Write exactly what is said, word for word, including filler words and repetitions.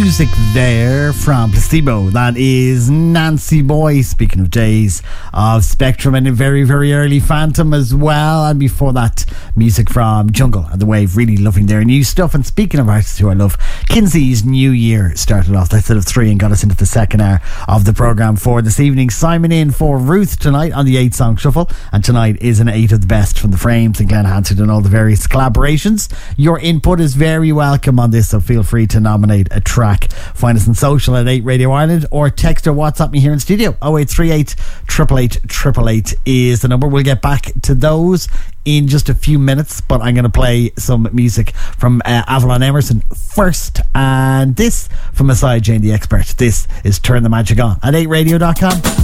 music there from Placebo. That is Nancy Boy. Speaking of days of Spectrum, and a very, very early Phantom as well. And before that, music from Jungle and The Wave. Really loving their new stuff. And speaking of artists who I love, Kinsey's New Year started off that set of three and got us into the second hour of the programme for this evening. Simon in for Ruth tonight on the eight song shuffle. And tonight is an eight of the best from the Frames and Glenn Hansard and all the various collaborations. Your input is very welcome on this, so feel free to nominate a track. Find us on social at eight Radio Ireland, or text or WhatsApp me here in studio. oh eight three eight, eight eight eight, eight eight eight is the number. We'll get back to those in just a few minutes, but I'm going to play some music from uh, Avalon Emerson first, and this from Messiah Jane the Expert. This is Turn the Magic On at eight radio dot com.